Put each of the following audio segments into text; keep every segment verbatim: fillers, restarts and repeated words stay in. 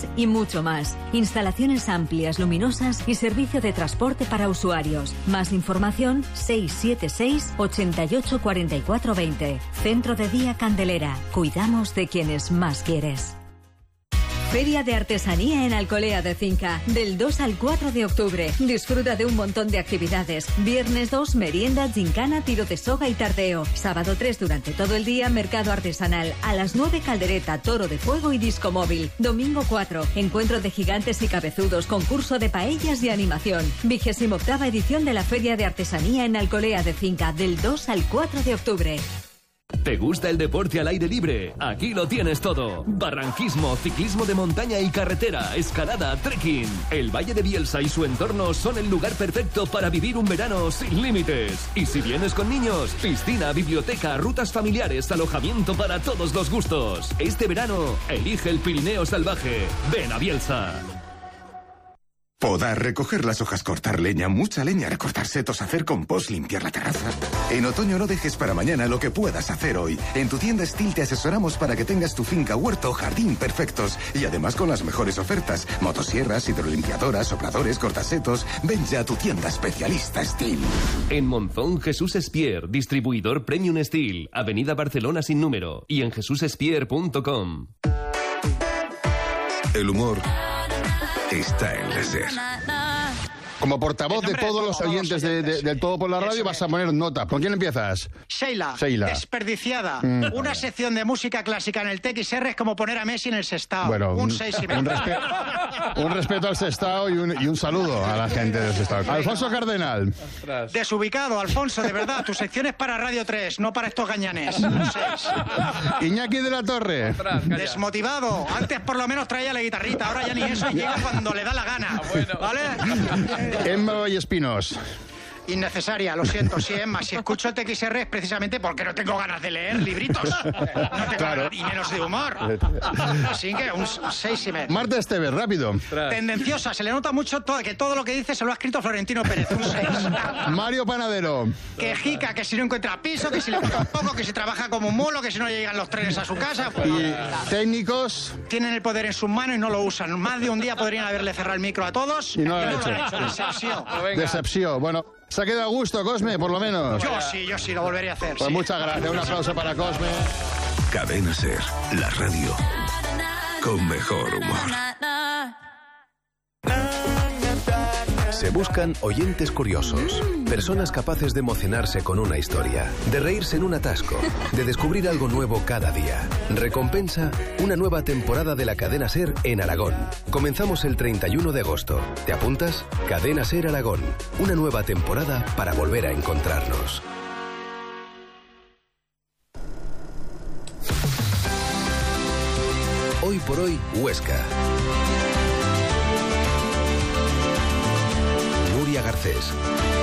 Switch y mucho más. Instalaciones amplias, luminosas y servicio de transporte para usuarios. Más información seis siete seis, ocho ocho cuatro cuatro dos cero. Centro de Día Candelera. Cuidamos de quienes más quieres. Feria de Artesanía en Alcolea de Cinca, del dos al cuatro de octubre. Disfruta de un montón de actividades. Viernes dos, merienda, gincana, tiro de soga y tardeo. Sábado tres, durante todo el día, mercado artesanal. A las nueve, caldereta, toro de fuego y disco móvil. Domingo cuatro, encuentro de gigantes y cabezudos, concurso de paellas y animación. Vigésima octava edición de la Feria de Artesanía en Alcolea de Cinca, del dos al cuatro de octubre. ¿Te gusta el deporte al aire libre? Aquí lo tienes todo. Barranquismo, ciclismo de montaña y carretera, escalada, trekking. El Valle de Bielsa y su entorno son el lugar perfecto para vivir un verano sin límites. Y si vienes con niños, piscina, biblioteca, rutas familiares, alojamiento para todos los gustos. Este verano, elige el Pirineo Salvaje. Ven a Bielsa. Podar, recoger las hojas, cortar leña, mucha leña, recortar setos, hacer compost, limpiar la terraza. En otoño no dejes para mañana lo que puedas hacer hoy. En tu tienda Stihl te asesoramos para que tengas tu finca, huerto o jardín perfectos. Y además con las mejores ofertas. Motosierras, hidrolimpiadoras, sopladores, cortasetos. Ven ya a tu tienda especialista Stihl. En Monzón, Jesús Espier, distribuidor Premium Stihl, Avenida Barcelona sin número. Y en jesús espier punto com. El humor está en la SER. Como portavoz de todos los oyentes de, de, del Todo por la Radio, vas a poner nota. ¿Con quién empiezas? Sheila, Sheila. Desperdiciada. Mm. Una sección de música clásica en el T X R es como poner a Messi en el Sestao. Bueno, un un, seis y medio. un, respe un respeto al Sestao y un, y un saludo a la gente del Sestao. Alfonso Cardenal. Desubicado, Alfonso, de verdad. Tu sección es para Radio tres, no para estos gañanes. Un seis. Iñaki de la Torre. Desmotivado. Antes por lo menos traía la guitarrita, ahora ya ni eso y llega cuando le da la gana. ¿Vale? Emma Vallespinos. Innecesaria, lo siento, sí, Emma. Si escucho el T X R es precisamente porque no tengo ganas de leer libritos. No tengo Claro. ganas, y menos de humor. Así que un seis y medio. Marta Esteves, rápido. Tendenciosa, se le nota mucho todo, que todo lo que dice se lo ha escrito Florentino Pérez. Un seis. Mario Panadero. Que jica, que si no encuentra piso, que si le gusta un poco, que si trabaja como un mulo, que si no llegan los trenes a su casa. Pues, Y técnicos. tienen el poder en sus manos y no lo usan. Más de un día podrían haberle cerrado el micro a todos. Y no lo han han hecho. Decepción. Decepción. Bueno, se ha quedado a gusto, Cosme, por lo menos. Yo sí, yo sí, lo volvería a hacer. Pues sí. muchas gracias. Un aplauso para Cosme. Cadena SER, la radio con mejor humor. Se buscan oyentes curiosos, personas capaces de emocionarse con una historia, de reírse en un atasco, de descubrir algo nuevo cada día. Recompensa, una nueva temporada de la Cadena SER en Aragón. Comenzamos el treinta y uno de agosto. ¿Te apuntas? Cadena SER Aragón. Una nueva temporada para volver a encontrarnos. Hoy por hoy, Huesca. Nuria Garcés.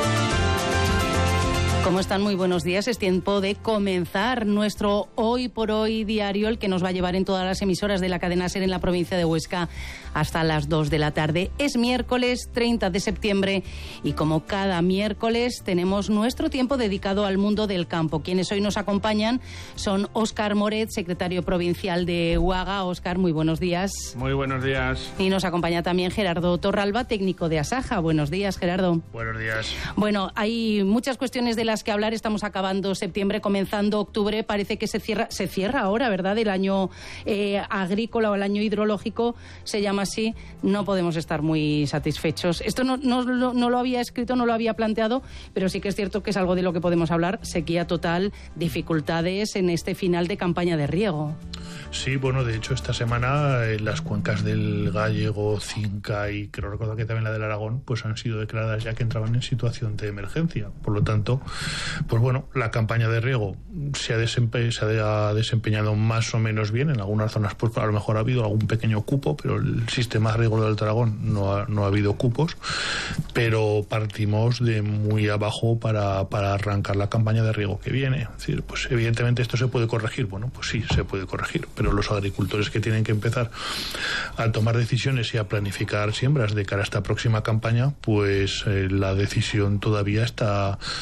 ¿Cómo están? Muy buenos días. Es tiempo de comenzar nuestro Hoy por Hoy diario, el que nos va a llevar en todas las emisoras de la cadena SER en la provincia de Huesca hasta las dos de la tarde. Es miércoles treinta de septiembre y como cada miércoles tenemos nuestro tiempo dedicado al mundo del campo. Quienes hoy nos acompañan son Óscar Moret, secretario provincial de Huaga. Óscar, muy buenos días. Muy buenos días. Y nos acompaña también Gerardo Torralba, técnico de Asaja. Buenos días, Gerardo. Buenos días. Bueno, hay muchas cuestiones de las que hablar. Estamos acabando septiembre, comenzando octubre. Parece que se cierra, se cierra ahora, ¿verdad? El año eh, agrícola o el año hidrológico se llama así. No podemos estar muy satisfechos. Esto no, no, no lo había escrito, no lo había planteado, pero sí que es cierto que es algo de lo que podemos hablar. Sequía total, dificultades en este final de campaña de riego. Sí, bueno, de hecho esta semana eh, las cuencas del Gallego, Cinca y creo recordar que también la del Aragón pues han sido declaradas ya que entraban en situación de emergencia. Por lo tanto, pues bueno, la campaña de riego se ha, desempe se ha desempeñado más o menos bien. En algunas zonas pues a lo mejor ha habido algún pequeño cupo, pero el sistema de riego del Aragón no ha, no ha habido cupos, pero partimos de muy abajo para, para arrancar la campaña de riego que viene. Es decir, pues evidentemente esto se puede corregir. Bueno, pues sí, se puede corregir, pero los agricultores que tienen que empezar a tomar decisiones y a planificar siembras de cara a esta próxima campaña, pues eh, la decisión todavía está, bueno, iba a decir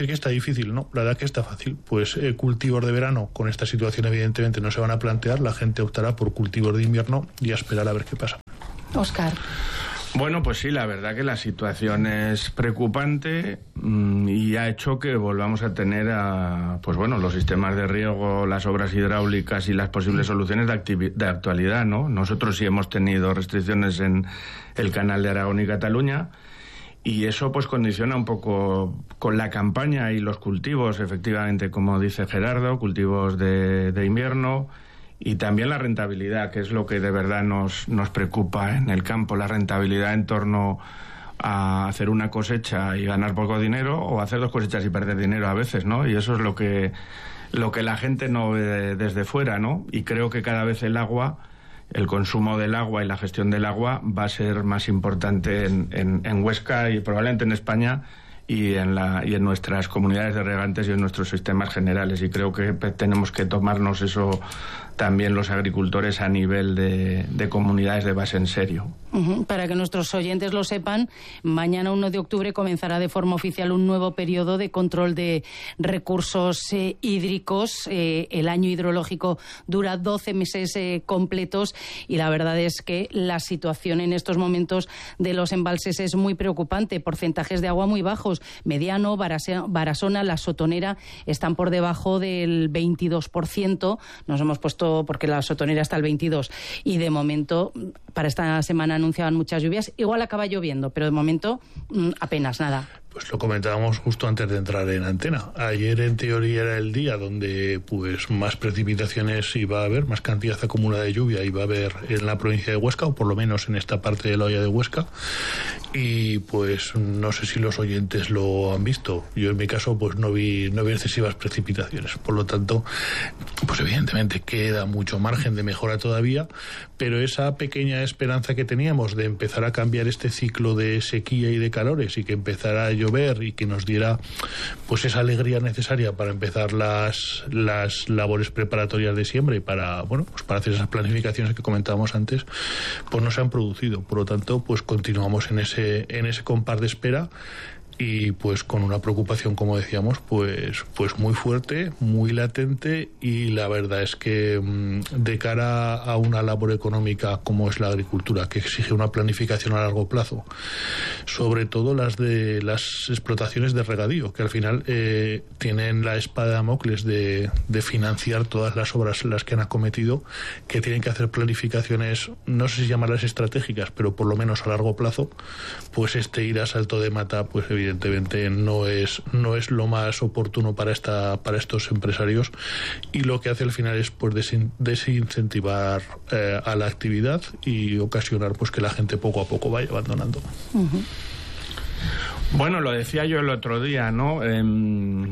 decir que está difícil, no, la verdad que está fácil. Pues eh, cultivos de verano, con esta situación evidentemente no se van a plantear, la gente optará por cultivos de invierno y a esperar a ver qué pasa. Óscar. Bueno, pues sí, la verdad que la situación es preocupante mmm, y ha hecho que volvamos a tener a, pues bueno, los sistemas de riego, las obras hidráulicas y las posibles soluciones de, activi- de actualidad, ¿no? Nosotros sí hemos tenido restricciones en el canal de Aragón y Cataluña y eso pues condiciona un poco con la campaña y los cultivos, efectivamente, como dice Gerardo, cultivos de, de invierno. Y también la rentabilidad, que es lo que de verdad nos, nos preocupa en el campo, la rentabilidad en torno a hacer una cosecha y ganar poco dinero, o hacer dos cosechas y perder dinero a veces, ¿no? Y eso es lo que, lo que la gente no ve desde fuera, ¿no? Y creo que cada vez el agua, el consumo del agua y la gestión del agua va a ser más importante en, en, en Huesca y probablemente en España y en, la, y en nuestras comunidades de regantes y en nuestros sistemas generales. Y creo que tenemos que tomarnos eso también los agricultores a nivel de, de comunidades de base en serio. Uh-huh. Para que nuestros oyentes lo sepan, mañana uno de octubre comenzará de forma oficial un nuevo periodo de control de recursos eh, hídricos. Eh, el año hidrológico dura doce meses eh, completos y la verdad es que la situación en estos momentos de los embalses es muy preocupante. Porcentajes de agua muy bajos. Mediano, Barase- Barasona, La Sotonera están por debajo del veintidós por ciento. Nos hemos puesto porque La Sotonera está al veintidós y de momento para esta semana anunciaban muchas lluvias, igual acaba lloviendo, pero de momento apenas nada. Pues lo comentábamos justo antes de entrar en antena. Ayer en teoría era el día donde pues más precipitaciones iba a haber, más cantidad acumulada de lluvia iba a haber en la provincia de Huesca, o por lo menos en esta parte de la hoya de Huesca. Y pues no sé si los oyentes lo han visto. Yo en mi caso pues no vi, no vi excesivas precipitaciones. Por lo tanto, pues evidentemente queda mucho margen de mejora todavía, pero esa pequeña esperanza que teníamos de empezar a cambiar este ciclo de sequía y de calores y que empezara a llover y que nos diera pues esa alegría necesaria para empezar las las labores preparatorias de siembra y para bueno pues para hacer esas planificaciones que comentábamos antes, pues no se han producido. Por lo tanto, pues continuamos en ese en ese compás de espera y pues con una preocupación, como decíamos, pues pues muy fuerte, muy latente, y la verdad es que de cara a una labor económica como es la agricultura, que exige una planificación a largo plazo, sobre todo las de las explotaciones de regadío, que al final eh, tienen la espada de Damocles de, de financiar todas las obras las que han acometido, que tienen que hacer planificaciones, no sé si llamarlas estratégicas, pero por lo menos a largo plazo, pues este ir a salto de mata, pues evidentemente no es no es lo más oportuno para esta para estos empresarios, y lo que hace al final es pues desin, desincentivar eh, a la actividad y ocasionar pues que la gente poco a poco vaya abandonando. Uh-huh. Bueno, lo decía yo el otro día, ¿no? Eh,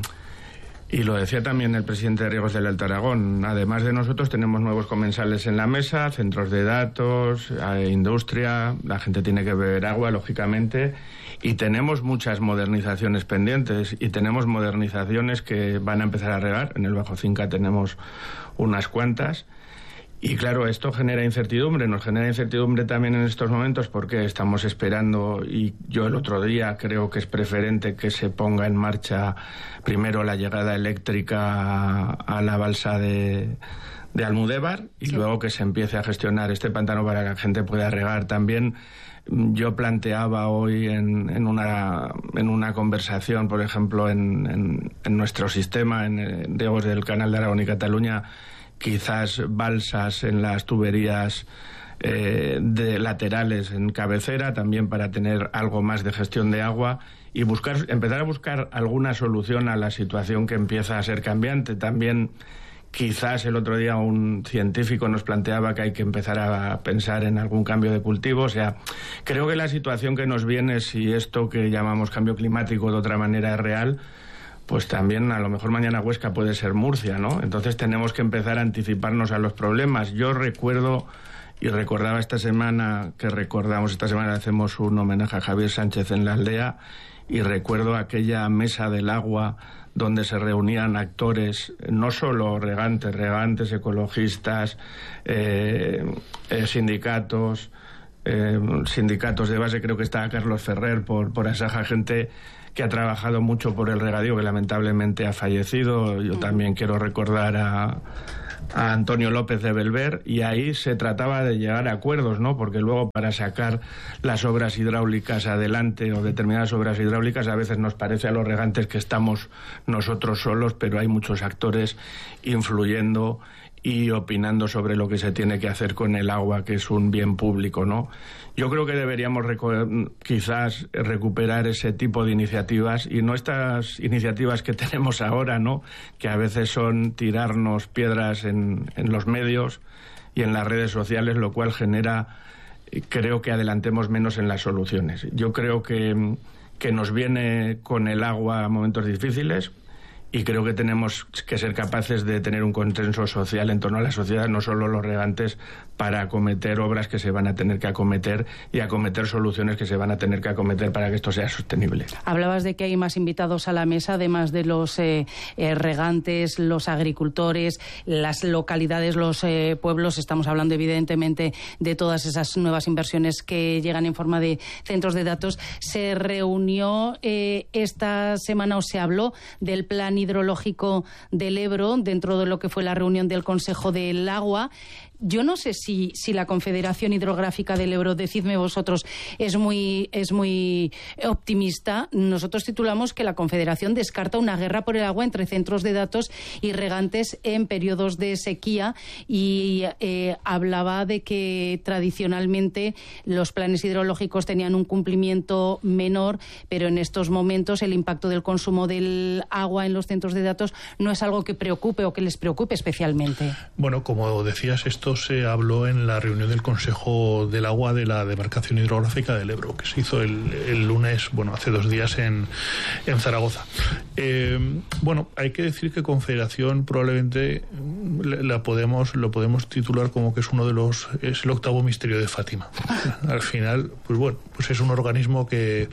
y lo decía también el presidente de Riegos del Alto Aragón. Además de nosotros tenemos nuevos comensales en la mesa, centros de datos, eh, industria, la gente tiene que beber agua, lógicamente, y tenemos muchas modernizaciones pendientes, y tenemos modernizaciones que van a empezar a regar. En el Bajo Cinca tenemos unas cuantas. Y claro, esto genera incertidumbre, nos genera incertidumbre también en estos momentos porque estamos esperando, y yo el otro día creo que es preferente que se ponga en marcha primero la llegada eléctrica a la balsa de, de Almudévar y sí. luego que se empiece a gestionar este pantano para que la gente pueda regar también. Yo planteaba hoy en, en, una, en una conversación, por ejemplo, en, en, en nuestro sistema, en, en riegos del Canal de Aragón y Cataluña, quizás balsas en las tuberías eh, de laterales en cabecera, también para tener algo más de gestión de agua y buscar, empezar a buscar alguna solución a la situación que empieza a ser cambiante. También quizás el otro día un científico nos planteaba que hay que empezar a pensar en algún cambio de cultivo. O sea, creo que la situación que nos viene, si esto que llamamos cambio climático de otra manera es real, pues también a lo mejor mañana Huesca puede ser Murcia, ¿no? Entonces tenemos que empezar a anticiparnos a los problemas. Yo recuerdo, y recordaba esta semana, que recordamos esta semana, hacemos un homenaje a Javier Sánchez en la aldea, y recuerdo aquella mesa del agua donde se reunían actores, no solo regantes, regantes, ecologistas, eh, eh, sindicatos, eh, sindicatos de base, creo que está Carlos Ferrer por, por Asaja, gente que ha trabajado mucho por el regadío, que lamentablemente ha fallecido. Yo también quiero recordar a, a Antonio López de Belver, y ahí se trataba de llegar a acuerdos, ¿no? Porque luego para sacar las obras hidráulicas adelante o determinadas obras hidráulicas a veces nos parece a los regantes que estamos nosotros solos, pero hay muchos actores influyendo y opinando sobre lo que se tiene que hacer con el agua, que es un bien público, ¿no? Yo creo que deberíamos reco- quizás recuperar ese tipo de iniciativas y no estas iniciativas que tenemos ahora, ¿no? Que a veces son tirarnos piedras en, en los medios y en las redes sociales, lo cual genera, creo que adelantemos menos en las soluciones. Yo creo que, que nos viene con el agua a momentos difíciles, y creo que tenemos que ser capaces de tener un consenso social en torno a la sociedad, no solo los regantes, para acometer obras que se van a tener que acometer y acometer soluciones que se van a tener que acometer para que esto sea sostenible. Hablabas de que hay más invitados a la mesa, además de los eh, eh, regantes, los agricultores, las localidades, los eh, pueblos. Estamos hablando evidentemente de todas esas nuevas inversiones que llegan en forma de centros de datos. Se reunió eh, esta semana, o se habló del plan hidrológico del Ebro dentro de lo que fue la reunión del Consejo del Agua. Yo no sé si, si la Confederación Hidrográfica del Ebro, decidme vosotros, es muy, es muy optimista. Nosotros titulamos que la Confederación descarta una guerra por el agua entre centros de datos y regantes en periodos de sequía, y eh, hablaba de que tradicionalmente los planes hidrológicos tenían un cumplimiento menor, pero en estos momentos el impacto del consumo del agua en los centros de datos no es algo que preocupe o que les preocupe especialmente. Bueno, como decías, esto se habló en la reunión del Consejo del Agua de la demarcación hidrográfica del Ebro, que se hizo el, el lunes, bueno, hace dos días en, en Zaragoza. Eh, bueno, hay que decir que Confederación probablemente la podemos, lo podemos titular como que es uno de los, es el octavo misterio de Fátima. Al final, pues bueno, pues es un organismo que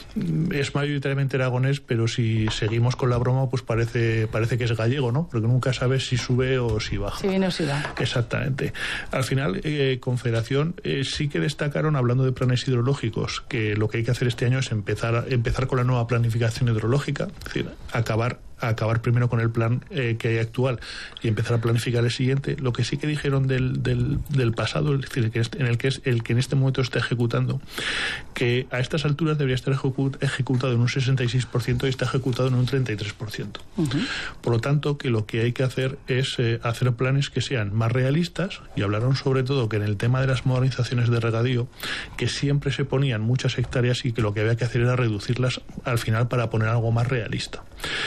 es mayoritariamente aragonés, pero si seguimos con la broma, pues parece, parece que es gallego, ¿no? Porque nunca sabes si sube o si baja. Si viene o si va. Exactamente. Al final, eh, Confederación eh, sí que destacaron, hablando de planes hidrológicos, que lo que hay que hacer este año es empezar, empezar con la nueva planificación hidrológica, es decir, acabar acabar primero con el plan eh, que hay actual y empezar a planificar el siguiente. Lo que sí que dijeron del, del, del pasado, es decir, que en el que es el que en este momento está ejecutando, que a estas alturas debería estar ejecut, ejecutado en un sesenta y seis por ciento y está ejecutado en un treinta y tres por ciento. Uh-huh. Por lo tanto, que lo que hay que hacer es eh, hacer planes que sean más realistas, y hablaron sobre todo que en el tema de las modernizaciones de regadío, que siempre se ponían muchas hectáreas y que lo que había que hacer era reducirlas al final para poner algo más realista.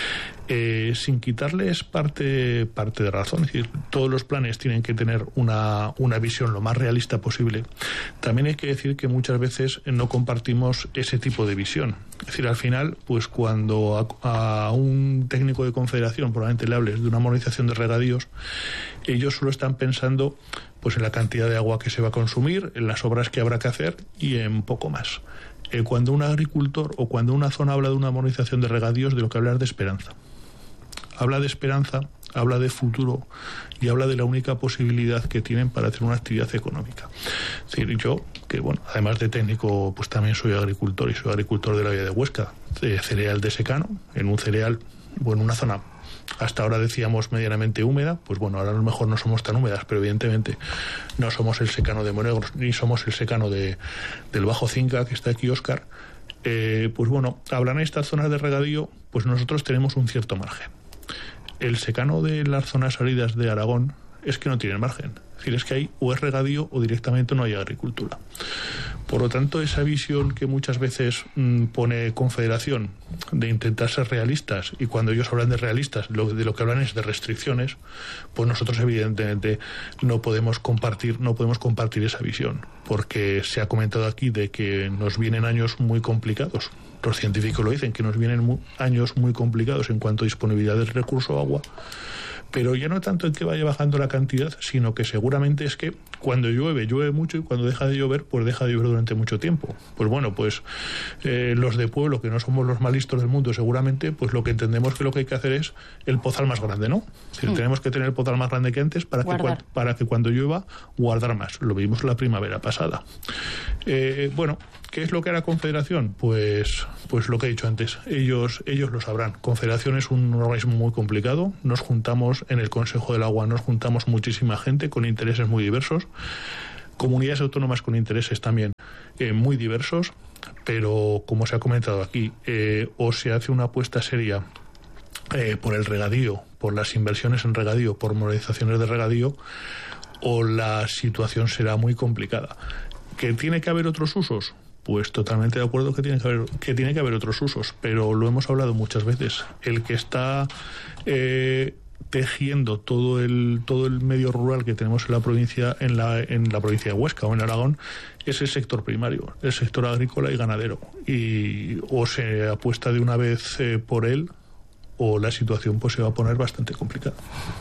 Eh, sin quitarles parte, parte de razón, es decir, todos los planes tienen que tener una, una visión lo más realista posible. También hay que decir que muchas veces no compartimos ese tipo de visión. Es decir, al final, pues cuando a, a un técnico de Confederación probablemente le hables de una modernización de regadíos, ellos solo están pensando pues en la cantidad de agua que se va a consumir, en las obras que habrá que hacer y en poco más. Eh, cuando un agricultor o cuando una zona habla de una modernización de regadíos, de lo que habla es de esperanza. Habla de esperanza, habla de futuro y habla de la única posibilidad que tienen para hacer una actividad económica. Es decir, yo, que bueno, además de técnico, pues también soy agricultor y soy agricultor de la Villa de Huesca, de cereal de secano, en un cereal, bueno, en una zona hasta ahora decíamos medianamente húmeda, pues bueno, ahora a lo mejor no somos tan húmedas, pero evidentemente no somos el secano de Monegros, ni somos el secano de, del Bajo Cinca, que está aquí Óscar. Eh, pues bueno, hablan de estas zonas de regadío, pues nosotros tenemos un cierto margen. El secano de las zonas áridas de Aragón es que no tienen margen. Es decir, es que hay o es regadío o directamente no hay agricultura. Por lo tanto, esa visión que muchas veces mmm, pone Confederación de intentar ser realistas, y cuando ellos hablan de realistas, lo, de lo que hablan es de restricciones, pues nosotros evidentemente no podemos compartir, no podemos compartir esa visión, porque se ha comentado aquí de que nos vienen años muy complicados. Los científicos lo dicen, que nos vienen muy, años muy complicados en cuanto a disponibilidad del recurso agua, pero ya no tanto en que vaya bajando la cantidad, sino que seguramente es que cuando llueve, llueve mucho, y cuando deja de llover, pues deja de llover durante mucho tiempo. Pues bueno, pues eh, los de pueblo, que no somos los más listos del mundo, seguramente, pues lo que entendemos que lo que hay que hacer es el pozal más grande, ¿no? Es decir, mm. tenemos que tener el pozal más grande que antes para que, para que cuando llueva, guardar más. Lo vimos la primavera pasada. Eh, bueno, ¿qué es lo que hará Confederación? Pues, pues lo que he dicho antes, ellos, ellos lo sabrán. Confederación es un organismo muy complicado, nos juntamos en el Consejo del Agua, nos juntamos muchísima gente con intereses muy diversos, comunidades autónomas con intereses también eh, muy diversos, pero como se ha comentado aquí, eh, o se hace una apuesta seria eh, por el regadío, por las inversiones en regadío, por modernizaciones de regadío, o la situación será muy complicada. ¿Que tiene que haber otros usos? Pues totalmente de acuerdo que tiene que haber, que tiene que haber otros usos, pero lo hemos hablado muchas veces. El que está eh, tejiendo todo el todo el medio rural que tenemos en la provincia en la en la provincia de Huesca o en Aragón es el sector primario, el sector agrícola y ganadero, y o se apuesta de una vez eh, por él, o la situación pues se va a poner bastante complicada.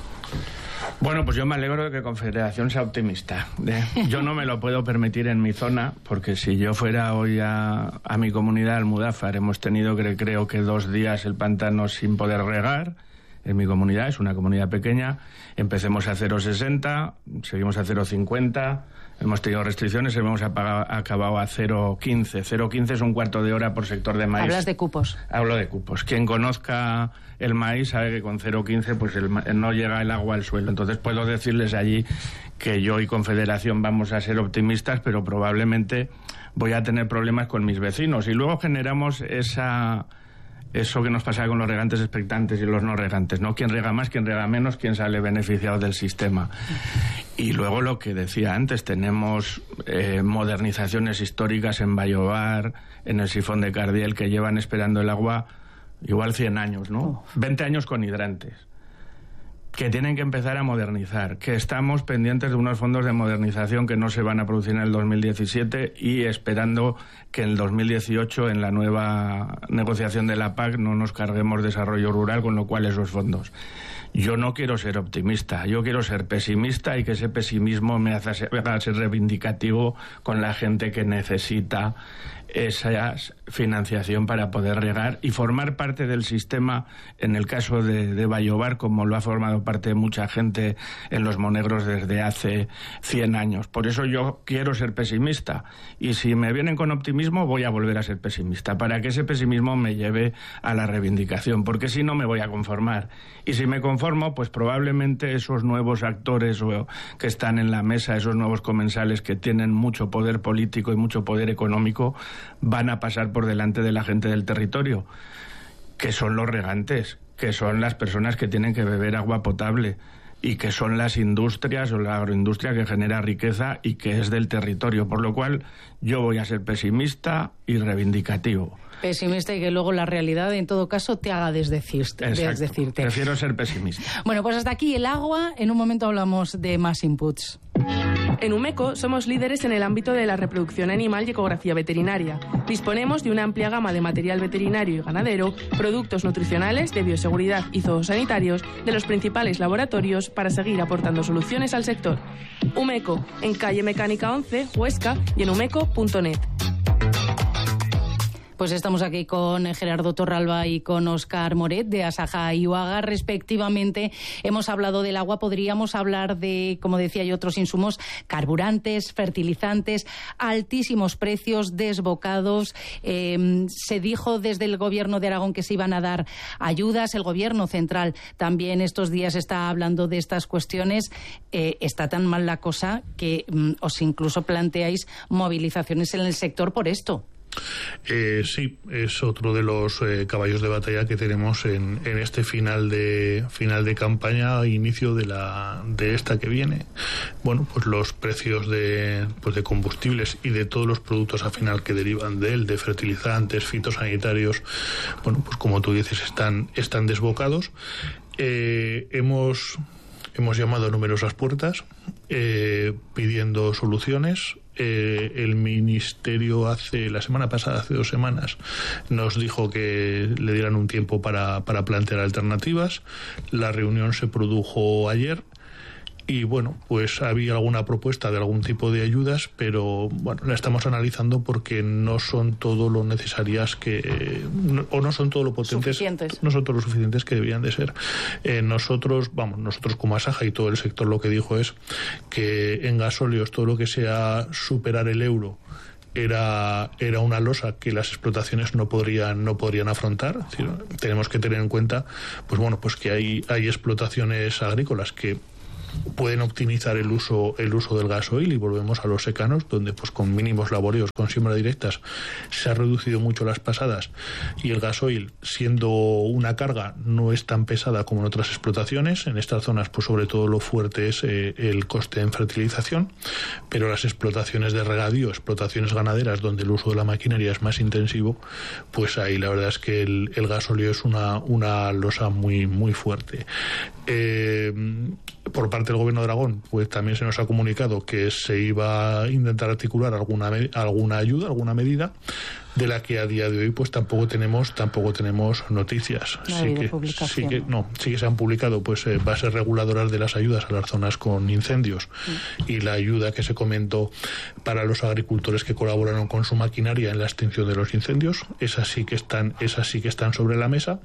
Bueno, pues yo me alegro de que Confederación sea optimista. ¿eh? Yo no me lo puedo permitir en mi zona, porque si yo fuera hoy a, a mi comunidad, Almudafar, hemos tenido que, creo que dos días el pantano sin poder regar. En mi comunidad, es una comunidad pequeña, empecemos a cero coma sesenta, seguimos a cero coma cincuenta, hemos tenido restricciones, hemos apagado, acabado a cero coma quince. cero coma quince es un cuarto de hora por sector de maíz. Hablas de cupos. Hablo de cupos. Quien conozca el maíz sabe que con cero coma quince pues el, no llega el agua al suelo. Entonces puedo decirles allí que yo y Confederación vamos a ser optimistas, pero probablemente voy a tener problemas con mis vecinos. Y luego generamos esa... eso que nos pasa con los regantes expectantes y los no regantes, ¿no? Quién rega más, quién rega menos, quién sale beneficiado del sistema. Y luego lo que decía antes, tenemos eh, modernizaciones históricas en Vallobar, en el sifón de Cardiel, que llevan esperando el agua igual cien años, ¿no? veinte años con hidrantes, que tienen que empezar a modernizar, que estamos pendientes de unos fondos de modernización que no se van a producir en el dos mil diecisiete y esperando que en el dos mil dieciocho, en la nueva negociación de la P A C, no nos carguemos desarrollo rural, con lo cual esos fondos. Yo no quiero ser optimista, yo quiero ser pesimista, y que ese pesimismo me haga ser, haga ser reivindicativo con la gente que necesita esa financiación para poder regar y formar parte del sistema, en el caso de, de Vallobar, como lo ha formado parte mucha gente en los Monegros desde hace cien años. Por eso yo quiero ser pesimista, y si me vienen con optimismo voy a volver a ser pesimista, para que ese pesimismo me lleve a la reivindicación, porque si no me voy a conformar. Y si me conformo, pues probablemente esos nuevos actores que están en la mesa, esos nuevos comensales que tienen mucho poder político y mucho poder económico, van a pasar por delante de la gente del territorio, que son los regantes, que son las personas que tienen que beber agua potable, y que son las industrias o la agroindustria que genera riqueza y que es del territorio. Por lo cual yo voy a ser pesimista y reivindicativo. Pesimista, y que luego la realidad, en todo caso, te haga desdecirte. desdecirte. Prefiero ser pesimista. Bueno, pues hasta aquí el agua. En un momento hablamos de más inputs. En Umeco somos líderes en el ámbito de la reproducción animal y ecografía veterinaria. Disponemos de una amplia gama de material veterinario y ganadero, productos nutricionales, de bioseguridad y zoosanitarios de los principales laboratorios para seguir aportando soluciones al sector. Umeco, en calle Mecánica once, Huesca, y en umeco punto net. Pues estamos aquí con Gerardo Torralba y con Óscar Moret de Asaja y Uaga, respectivamente. Hemos hablado del agua, podríamos hablar de, como decía yo, otros insumos, carburantes, fertilizantes, altísimos precios, desbocados. Eh, se dijo desde el gobierno de Aragón que se iban a dar ayudas. El gobierno central también estos días está hablando de estas cuestiones. Eh, está tan mal la cosa que mm, os incluso planteáis movilizaciones en el sector por esto. Eh, sí, es otro de los eh, caballos de batalla que tenemos en, en este final de final de campaña, inicio de la de esta que viene. Bueno, pues los precios de pues de combustibles y de todos los productos al final que derivan de él, de fertilizantes, fitosanitarios, bueno, pues como tú dices, están están desbocados. Eh, hemos hemos llamado a numerosas puertas eh, pidiendo soluciones. Eh, el Ministerio hace la semana pasada, hace dos semanas, nos dijo que le dieran un tiempo para, para plantear alternativas. La reunión se produjo ayer. Y bueno, pues había alguna propuesta de algún tipo de ayudas, pero bueno, la estamos analizando porque no son todo lo necesarias que, no, o no son todo lo potentes, no son todo lo suficientes que debían de ser. Eh, nosotros, vamos, nosotros como Asaja y todo el sector lo que dijo es que en gasóleos todo lo que sea superar el euro era, era una losa que las explotaciones no podrían, no podrían afrontar. Es decir, tenemos que tener en cuenta, pues bueno, pues que hay, hay explotaciones agrícolas que pueden optimizar el uso el uso del gasoil, y volvemos a los secanos, donde pues con mínimos laboreos, con siembra directas, se ha reducido mucho las pasadas, y el gasoil, siendo una carga, no es tan pesada como en otras explotaciones. En estas zonas pues sobre todo lo fuerte es eh, el coste en fertilización, pero las explotaciones de regadío, explotaciones ganaderas donde el uso de la maquinaria es más intensivo, pues ahí la verdad es que el, el gasóleo es una, una losa muy, muy fuerte. Eh, por parte del Gobierno de Aragón, pues también se nos ha comunicado que se iba a intentar articular alguna alguna ayuda, alguna medida, de la que a día de hoy pues tampoco tenemos tampoco tenemos noticias. No sí que sí que no sí que se han publicado pues eh, bases reguladoras de las ayudas a las zonas con incendios, mm. y la ayuda que se comentó para los agricultores que colaboraron con su maquinaria en la extinción de los incendios. Esas sí que están esas sí que están sobre la mesa.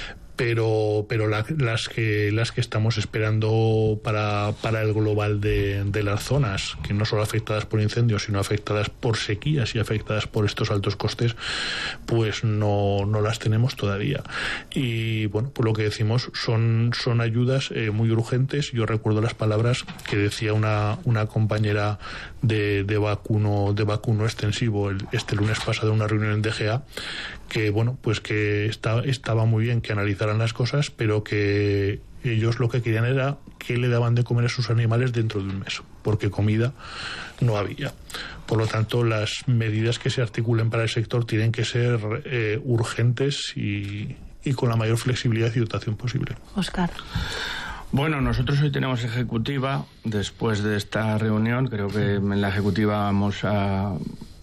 Pero pero la, las que las que estamos esperando para, para el global de, de las zonas, que no solo afectadas por incendios, sino afectadas por sequías y afectadas por estos altos costes, pues no, no las tenemos todavía. Y bueno, pues lo que decimos son, son ayudas eh, muy urgentes. Yo recuerdo las palabras que decía una, una compañera de, de vacuno de vacuno extensivo el, este lunes pasado en una reunión en D G A, que bueno, pues que está, estaba muy bien que analizaran las cosas, pero que ellos lo que querían era que le daban de comer a sus animales dentro de un mes, porque comida no había. Por lo tanto, las medidas que se articulen para el sector tienen que ser eh, urgentes y, y con la mayor flexibilidad y dotación posible. Óscar. Bueno, nosotros hoy tenemos ejecutiva. Después de esta reunión, creo que en la ejecutiva vamos a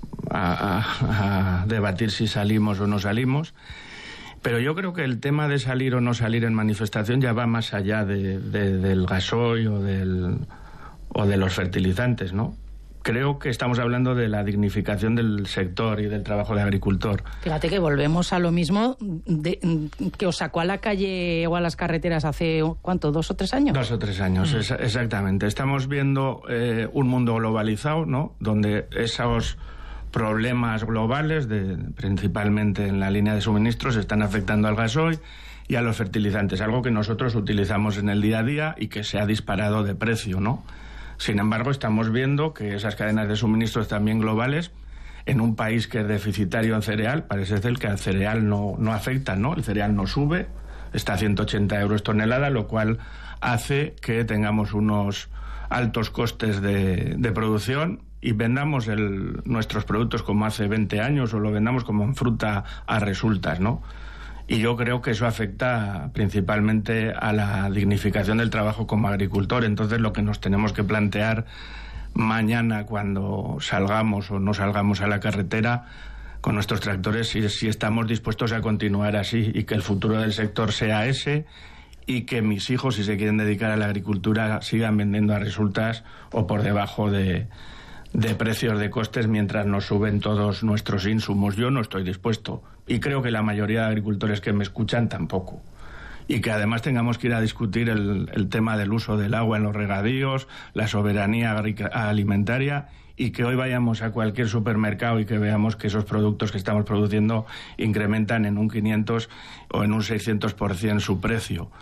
A, a, a debatir si salimos o no salimos, pero yo creo que el tema de salir o no salir en manifestación ya va más allá de, de, del gasoil o, del, o de los fertilizantes, ¿no? Creo que estamos hablando de la dignificación del sector y del trabajo de agricultor. Fíjate que volvemos a lo mismo de, que os sacó a la calle o a las carreteras hace, ¿cuánto? ¿Dos o tres años? Dos o tres años, mm. es, exactamente. Estamos viendo eh, un mundo globalizado, ¿no? Donde esos problemas globales, de, principalmente en la línea de suministros, están afectando al gasoil y a los fertilizantes, algo que nosotros utilizamos en el día a día y que se ha disparado de precio, ¿no? Sin embargo, estamos viendo que esas cadenas de suministros también globales, en un país que es deficitario en cereal, parece ser que al cereal no, no afecta, ¿no? El cereal no sube, está a ciento ochenta euros tonelada, lo cual hace que tengamos unos altos costes de, de producción y vendamos el, nuestros productos como hace veinte años, o lo vendamos como en fruta a resultas, ¿no? Y yo creo que eso afecta principalmente a la dignificación del trabajo como agricultor. Entonces, lo que nos tenemos que plantear mañana cuando salgamos o no salgamos a la carretera con nuestros tractores es si estamos dispuestos a continuar así y que el futuro del sector sea ese, y que mis hijos, si se quieren dedicar a la agricultura, sigan vendiendo a resultas o por debajo de de precios de costes mientras nos suben todos nuestros insumos. Yo no estoy dispuesto, y creo que la mayoría de agricultores que me escuchan tampoco. Y que además tengamos que ir a discutir el, el tema del uso del agua en los regadíos, la soberanía alimentaria, y que hoy vayamos a cualquier supermercado y que veamos que esos productos que estamos produciendo incrementan en un quinientos o en un seiscientos por ciento su precio.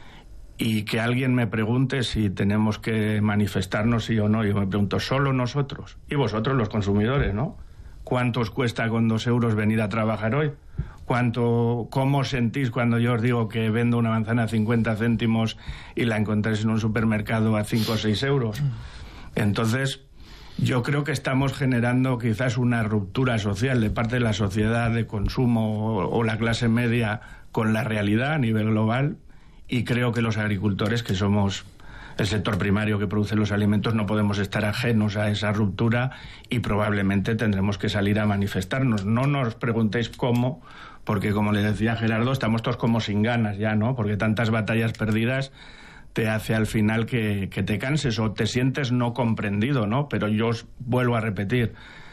Y que alguien me pregunte si tenemos que manifestarnos sí o no. Yo me pregunto, ¿solo nosotros? Y vosotros, los consumidores, ¿no? ¿Cuánto os cuesta con dos euros venir a trabajar hoy? ¿Cuánto, cómo os sentís cuando yo os digo que vendo una manzana a cincuenta céntimos y la encontréis en un supermercado a cinco o seis euros? Entonces, yo creo que estamos generando quizás una ruptura social de parte de la sociedad de consumo o, o la clase media con la realidad a nivel global. Y creo que los agricultores, que somos el sector primario que produce los alimentos, no podemos estar ajenos a esa ruptura y probablemente tendremos que salir a manifestarnos. No nos preguntéis cómo, porque como le decía Gerardo, estamos todos como sin ganas ya, ¿no? Porque tantas batallas perdidas te hace al final que, que te canses o te sientes no comprendido, ¿no? Pero yo os vuelvo a repetir,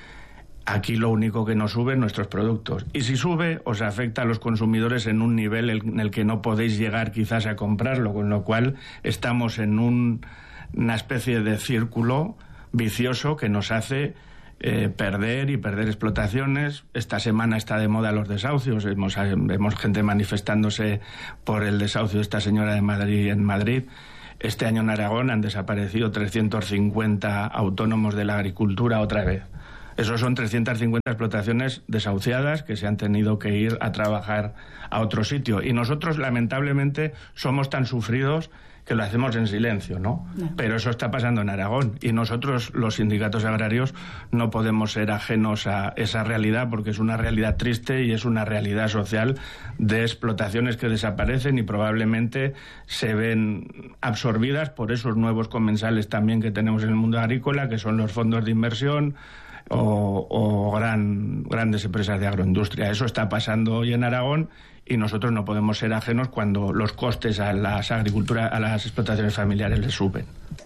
aquí lo único que nos sube es nuestros productos. Y si sube, os afecta a los consumidores en un nivel en el que no podéis llegar quizás a comprarlo, con lo cual estamos en un, una especie de círculo vicioso que nos hace eh, perder y perder explotaciones. Esta semana está de moda los desahucios, vemos, vemos gente manifestándose por el desahucio de esta señora de Madrid en Madrid. Este año en Aragón han desaparecido trescientos cincuenta autónomos de la agricultura otra vez. Esos son trescientas cincuenta explotaciones desahuciadas que se han tenido que ir a trabajar a otro sitio. Y nosotros, lamentablemente, somos tan sufridos que lo hacemos en silencio, ¿no? No. Pero eso está pasando en Aragón. Y nosotros, los sindicatos agrarios, no podemos ser ajenos a esa realidad, porque es una realidad triste y es una realidad social de explotaciones que desaparecen y probablemente se ven absorbidas por esos nuevos comensales también que tenemos en el mundo agrícola, que son los fondos de inversión, o, o gran, grandes empresas de agroindustria. Eso está pasando hoy en Aragón y nosotros no podemos ser ajenos cuando los costes a las agriculturas, a las explotaciones familiares les suben.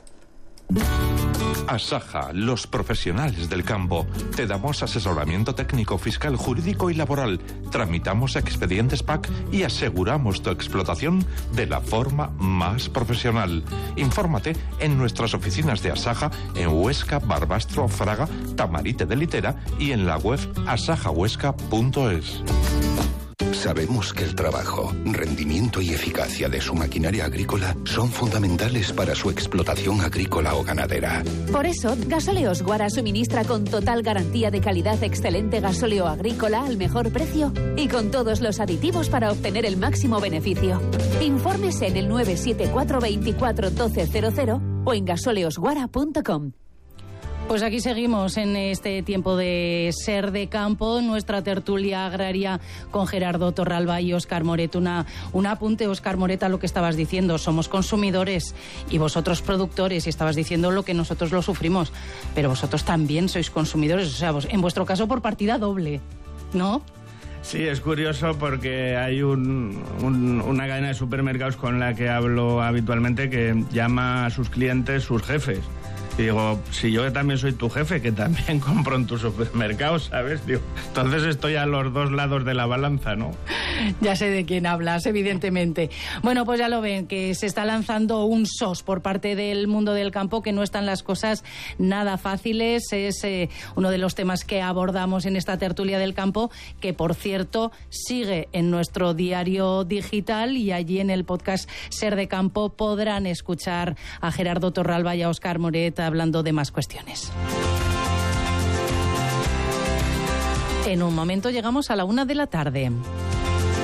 Asaja, los profesionales del campo. Te damos asesoramiento técnico, fiscal, jurídico y laboral. Tramitamos expedientes P A C y aseguramos tu explotación de la forma más profesional. Infórmate en nuestras oficinas de Asaja en Huesca, Barbastro, Fraga, Tamarite de Litera y en la web asaja huesca punto es. Sabemos que el trabajo, rendimiento y eficacia de su maquinaria agrícola son fundamentales para su explotación agrícola o ganadera. Por eso, Gasóleos Guara suministra con total garantía de calidad excelente gasóleo agrícola al mejor precio y con todos los aditivos para obtener el máximo beneficio. Infórmese en el nueve siete cuatro veinticuatro doce cero cero o en gasóleos guara punto com. Pues aquí seguimos en este tiempo de Ser de Campo, nuestra tertulia agraria con Gerardo Torralba y Óscar Moret. Una, un apunte, Óscar Moret, a lo que estabas diciendo. Somos consumidores y vosotros productores, y estabas diciendo lo que nosotros lo sufrimos, pero vosotros también sois consumidores, o sea, vos, en vuestro caso por partida doble, ¿no? Sí, es curioso porque hay un, un, una cadena de supermercados con la que hablo habitualmente que llama a sus clientes sus jefes. Y digo, si yo también soy tu jefe, que también compro en tu supermercado, ¿sabes? Digo, entonces estoy a los dos lados de la balanza, ¿no? Ya sé de quién hablas, evidentemente. Bueno, pues ya lo ven, que se está lanzando un S O S por parte del mundo del campo, que no están las cosas nada fáciles. Es eh, uno de los temas que abordamos en esta tertulia del campo, que por cierto sigue en nuestro diario digital, y allí en el podcast Ser de Campo podrán escuchar a Gerardo Torralba y a Óscar Moret hablando de más cuestiones. En un momento llegamos a la una de la tarde.